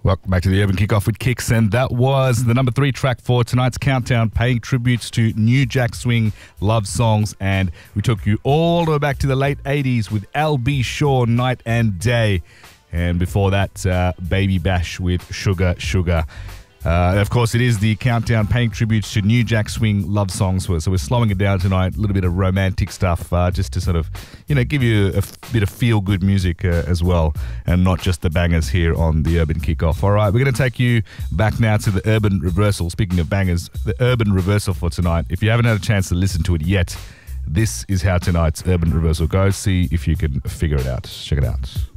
Welcome back to the Urban Kickoff with Kicks, and that was the number 3 track for tonight's countdown, paying tributes to New Jack Swing love songs, and we took you all the way back to the late 80s with L.B. Shaw, Night and Day, and before that, Baby Bash with Sugar Sugar. Of course, it is the countdown paying tributes to New Jack Swing love songs. So we're slowing it down tonight, a little bit of romantic stuff, just to sort of, give you a bit of feel-good music as well, and not just the bangers here on the Urban Kickoff. All right, we're going to take you back now to the Urban Reversal. Speaking of bangers, the Urban Reversal for tonight. If you haven't had a chance to listen to it yet, this is how tonight's Urban Reversal goes. See if you can figure it out. Check it out.